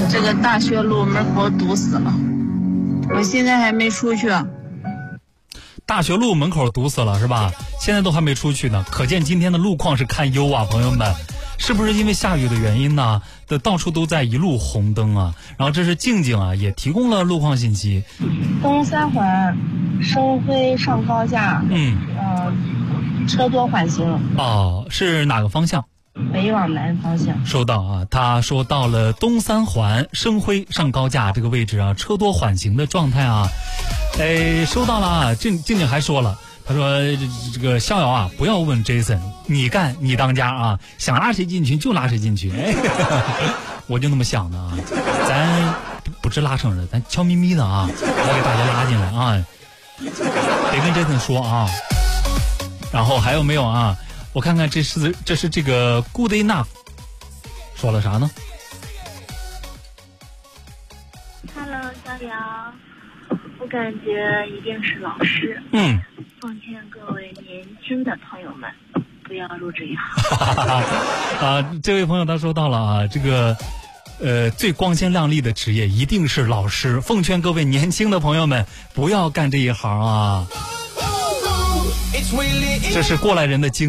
这个大学路门口堵死了，我现在还没出去。 大学路门口堵死了是吧？现在都还没出去呢，可见今天的路况是堪忧啊，朋友们。是不是因为下雨的原因呢？到处都在一路红灯啊。然后这是静静啊，也提供了路况信息。 东三环升辉上高架，车多缓行。 哦，是哪个方向？ 北往南方向。 收到啊，他说到了东三环升辉上高架这个位置啊，车多缓行的状态啊。收到了啊。静静还说了，他说这个逍遥啊，不要问 Jason， 你干你当家啊，想拉谁进去就拉谁进去。我就那么想的啊，咱不是拉成人，咱悄咪咪的啊，来给大家拉进来啊，得跟 Jason 说啊。然后还有没有啊？我看看这是这个 Good Enough 说了啥呢 ？Hello， 逍遥，我感觉一定是老师。奉劝各位年轻的朋友们，不要入这一行。 这位朋友他说到了啊，这个最光鲜亮丽的职业一定是老师。奉劝各位年轻的朋友们，不要干这一行啊。这是过来人的经